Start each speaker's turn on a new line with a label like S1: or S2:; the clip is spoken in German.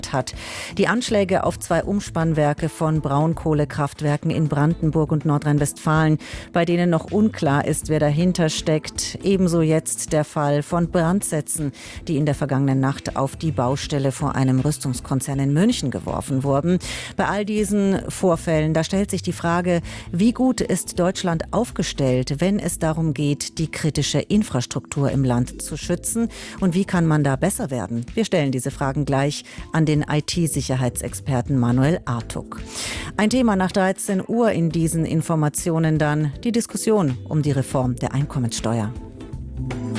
S1: hat. Die Anschläge auf 2 Umspannwerke von Braunkohlekraftwerken in Brandenburg und Nordrhein-Westfalen, bei denen noch unklar ist, wer dahinter steckt. Ebenso jetzt der Fall von Brandsätzen, die in der vergangenen Nacht auf die Baustelle vor einem Rüstungskonzern in München geworfen wurden. Bei all diesen Vorfällen, da stellt sich die Frage, wie gut ist Deutschland aufgestellt, wenn es darum geht, die kritische Infrastruktur im Land zu schützen? Und wie kann man da besser werden? Wir stellen diese Fragen gleich an den IT-Sicherheitsexperten Manuel Artuk. Ein Thema nach 13 Uhr in diesen Informationen dann die Diskussion um die Reform der Einkommensteuer.